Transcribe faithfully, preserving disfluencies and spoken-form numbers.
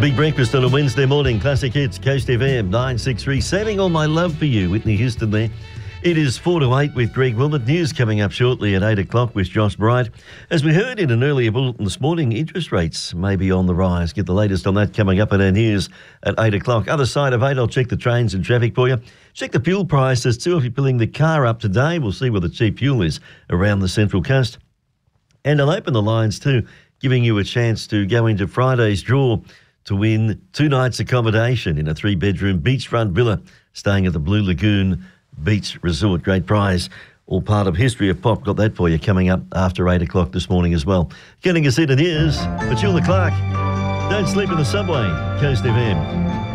Big breakfast on a Wednesday morning. Classic hits, Coast F M nine sixty-three. Saving all my love for you, Whitney Houston there. It is four to eight with Greg Wilmot. News coming up shortly at eight o'clock with Josh Bright. As we heard in an earlier bulletin this morning, interest rates may be on the rise. Get the latest on that coming up at our news at eight o'clock. Other side of eight, I'll check the trains and traffic for you. Check the fuel prices too. If you're filling the car up today, we'll see where the cheap fuel is around the Central Coast. And I'll open the lines too, giving you a chance to go into Friday's draw to win two nights accommodation in a three-bedroom beachfront villa staying at the Blue Lagoon Beach Resort. Great prize. All part of History of Pop. Got that for you coming up after eight o'clock this morning as well. Getting us in it is Petula Clark. Don't sleep in the subway. Coast F M.